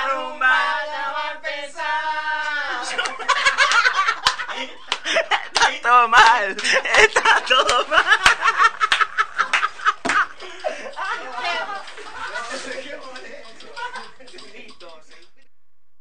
rumba ya va a empezar. Está todo mal. Está todo mal.